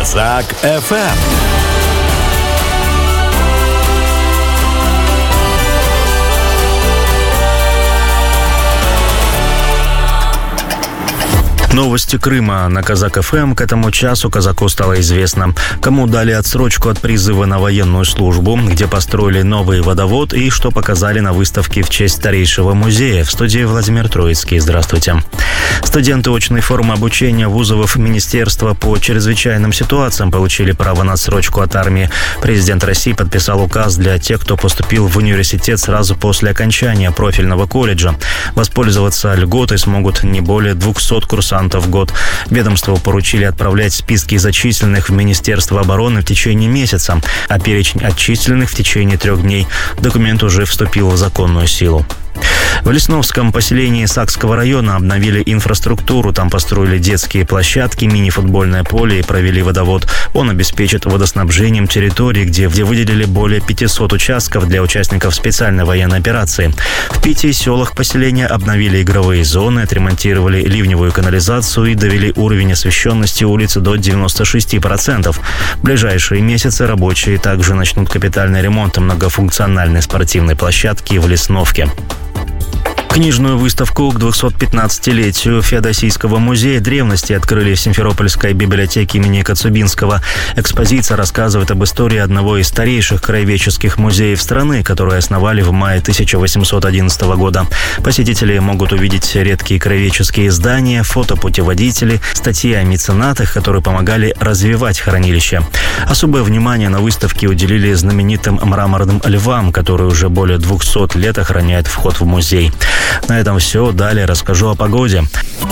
Казак ФМ. Новости Крыма на Казак ФМ. К этому часу казаку стало известно, кому дали отсрочку от призыва на военную службу, где построили новый водовод и что показали на выставке в честь старейшего музея. В студии Владимир Троицкий. Здравствуйте. Студенты очной формы обучения вузов Министерства по чрезвычайным ситуациям получили право на отсрочку от армии. Президент России подписал указ для тех, кто поступил в университет сразу после окончания профильного колледжа. Воспользоваться льготой смогут не более 200 курсантов в год. Ведомству поручили отправлять списки зачисленных в Министерство обороны в течение месяца, а перечень отчисленных в течение 3 дней. Документ уже вступил в законную силу. В Лесновском поселении Сакского района обновили инфраструктуру. Там построили детские площадки, мини-футбольное поле и провели водовод. Он обеспечит водоснабжением территории, где выделили более 500 участков для участников специальной военной операции. В 5 селах поселения обновили игровые зоны, отремонтировали ливневую канализацию и довели уровень освещенности улицы до 96%. В ближайшие месяцы рабочие также начнут капитальный ремонт многофункциональной спортивной площадки в Лесновке. Книжную выставку к 215-летию Феодосийского музея древности открыли в Симферопольской библиотеке имени Коцюбинского. Экспозиция рассказывает об истории одного из старейших краеведческих музеев страны, который основали в мае 1811 года. Посетители могут увидеть редкие краеведческие издания, фотопутеводители, статьи о меценатах, которые помогали развивать хранилище. Особое внимание на выставке уделили знаменитым мраморным львам, которые уже более 200 лет охраняют вход в музей. На этом все. Далее расскажу о погоде.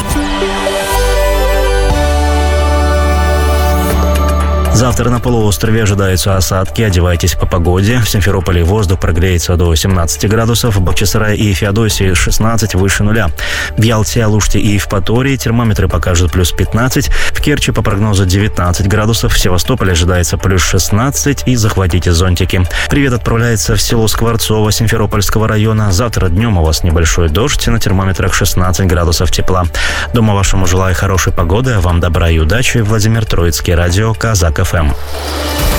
Завтра на полуострове ожидаются осадки. Одевайтесь по погоде. В Симферополе воздух прогреется до 17 градусов. В Бахчисарае и Феодосии 16 выше нуля. В Ялте, Алуште и Евпатории термометры покажут плюс 15. В Керчи по прогнозу 19 градусов. В Севастополе ожидается плюс 16. И захватите зонтики. Привет отправляется в село Скворцово Симферопольского района. Завтра днем у вас небольшой дождь. На термометрах 16 градусов тепла. Дома вашему желаю хорошей погоды. Вам добра и удачи. Владимир Троицкий. Радио Казак ФМ.